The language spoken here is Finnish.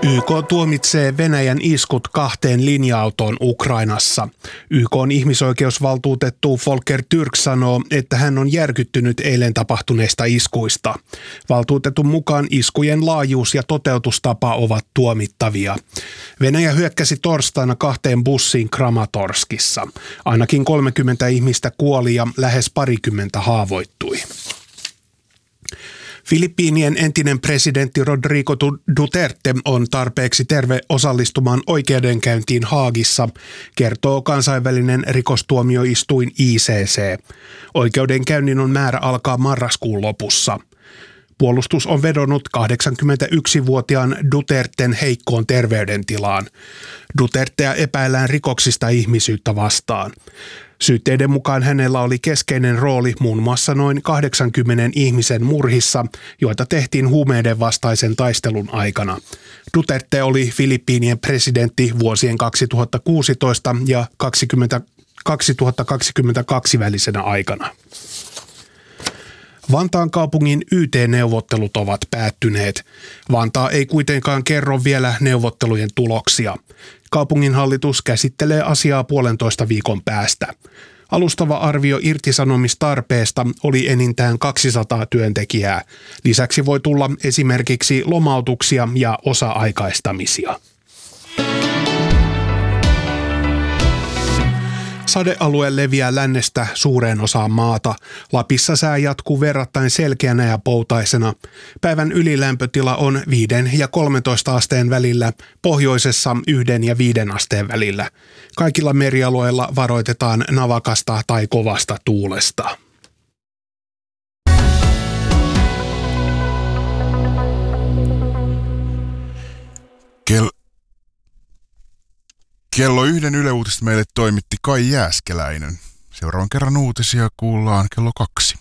YK tuomitsee Venäjän iskut 2 linja-autoon Ukrainassa. YK:n ihmisoikeusvaltuutettu Volker Türk sanoo, että hän on järkyttynyt eilen tapahtuneista iskuista. Valtuutetun mukaan iskujen laajuus ja toteutustapa ovat tuomittavia. Venäjä hyökkäsi torstaina 2 bussiin Kramatorskissa. Ainakin 30 ihmistä kuoli ja lähes parikymmentä haavoittui. Filippiinien entinen presidentti Rodrigo Duterte on tarpeeksi terve osallistumaan oikeudenkäyntiin Haagissa, kertoo kansainvälinen rikostuomioistuin ICC. Oikeudenkäynnin on määrä alkaa marraskuun lopussa. Puolustus on vedonnut 81-vuotiaan Duterten heikkoon terveydentilaan. Dutertea epäillään rikoksista ihmisyyttä vastaan. Syytteiden mukaan hänellä oli keskeinen rooli muun muassa noin 80 ihmisen murhissa, joita tehtiin huumeiden vastaisen taistelun aikana. Duterte oli Filippiinien presidentti vuosien 2016 ja 2022 välisenä aikana. Vantaan kaupungin YT-neuvottelut ovat päättyneet. Vantaa ei kuitenkaan kerro vielä neuvottelujen tuloksia. Kaupunginhallitus käsittelee asiaa 1,5 viikon päästä. Alustava arvio irtisanomistarpeesta oli enintään 200 työntekijää. Lisäksi voi tulla esimerkiksi lomautuksia ja osa-aikaistamisia. Sadealue leviää lännestä suureen osaan maata. Lapissa sää jatkuu verrattain selkeänä ja poutaisena. Päivän ylilämpötila on 5 ja 13 asteen välillä, pohjoisessa 1 ja 5 asteen välillä. Kaikilla merialueilla varoitetaan navakasta tai kovasta tuulesta. Kello 1 Yle Uutiset meille toimitti Kai Jääskeläinen. Seuraavan kerran uutisia kuullaan kello 2.